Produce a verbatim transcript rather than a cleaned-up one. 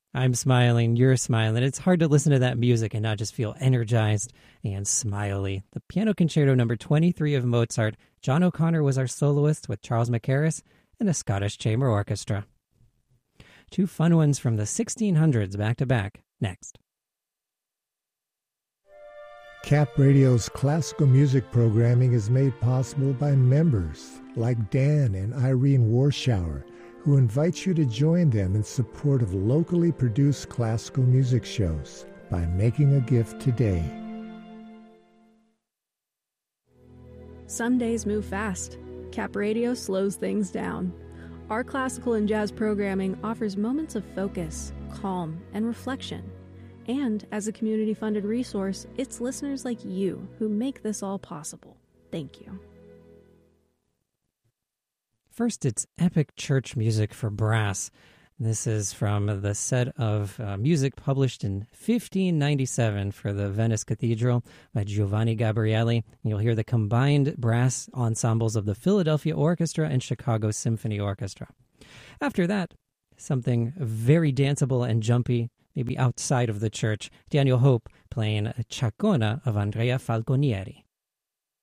I'm smiling, you're smiling. It's hard to listen to that music and not just feel energized and smiley. The Piano Concerto number twenty-three of Mozart. John O'Connor was our soloist with Charles Mackerras and a Scottish Chamber Orchestra. Two fun ones from the sixteen hundreds back to back, next. Cap Radio's classical music programming is made possible by members like Dan and Irene Warschauer, who invite you to join them in support of locally produced classical music shows by making a gift today. Some days move fast. Cap Radio slows things down. Our classical and jazz programming offers moments of focus, calm, and reflection. And as a community-funded resource, it's listeners like you who make this all possible. Thank you. First, it's epic church music for brass. This is from the set of uh, music published in fifteen ninety-seven for the Venice Cathedral by Giovanni Gabrielli. You'll hear the combined brass ensembles of the Philadelphia Orchestra and Chicago Symphony Orchestra. After that, something very danceable and jumpy, maybe outside of the church. Daniel Hope playing Chacona of Andrea Falconieri.